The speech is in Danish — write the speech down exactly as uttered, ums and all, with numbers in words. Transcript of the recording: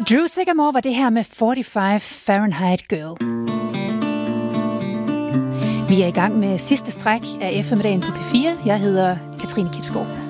Drew Sigamore var det her med fyrre-fem Fahrenheit Girl. Vi er i gang med sidste stræk af eftermiddagen på P fire. Jeg hedder Katrine Kipsgaard.